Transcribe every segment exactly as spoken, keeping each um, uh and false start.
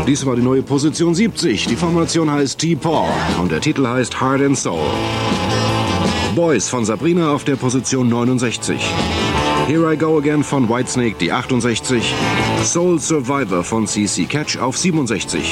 Dies war die neue Position siebzig. Die Formation heißt T-Paw und der Titel heißt Heart and Soul. Boys von Sabrina auf der Position neunundsechzig. Here I Go Again von Whitesnake, die achtundsechzig. Soul Survivor von C C Catch auf siebenundsechzig.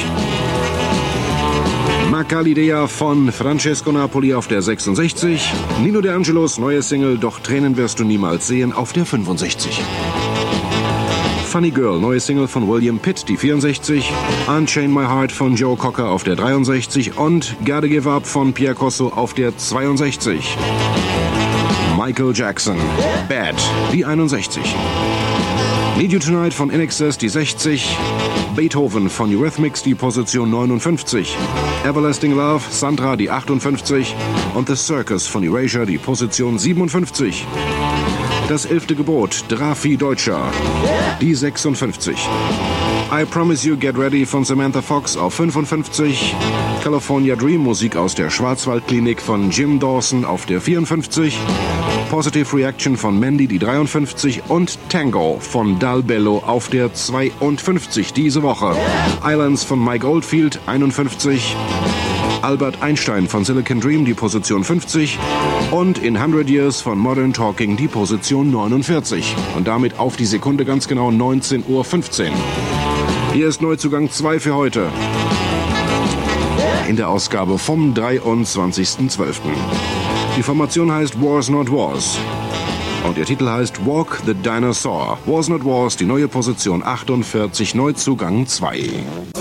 Macalidea von Francesco Napoli auf der sechsundsechzig. Nino De Angelos neue Single Doch Tränen wirst du niemals sehen auf der fünfundsechzig. Funny Girl, neue Single von William Pitt, die vierundsechzig. Unchain My Heart von Joe Cocker auf der dreiundsechzig. Und Gotta Give Up von Pierre Corso auf der zweiundsechzig. Michael Jackson, Bad, die einundsechzig. Need You Tonight von In Excess, die sechzig. Beethoven von Eurythmics, die Position neunundfünfzig. Everlasting Love, Sandra, die achtundfünfzig. Und The Circus von Erasure, die Position siebenundfünfzig. Das elfte Gebot, Drafi Deutscher, die sechsundfünfzig. I Promise You Get Ready von Samantha Fox auf fünfundfünfzig. California Dream, Musik aus der Schwarzwaldklinik von Jim Dawson auf der vierundfünfzig. Positive Reaction von Mandy, die dreiundfünfzig. Und Tango von Dal Bello auf der zweiundfünfzig diese Woche. Islands von Mike Oldfield, einundfünfzig. Albert Einstein von Silicon Dream, die Position fünfzig. Und In hundred Years von Modern Talking, die Position neunundvierzig. Und damit auf die Sekunde ganz genau neunzehn Uhr fünfzehn. Hier ist Neuzugang zwei für heute. In der Ausgabe vom dreiundzwanzigsten zwölften Die Formation heißt Wars Not Wars. Und der Titel heißt Walk the Dinosaur. Wars Not Wars, die neue Position achtundvierzig, Neuzugang zwei.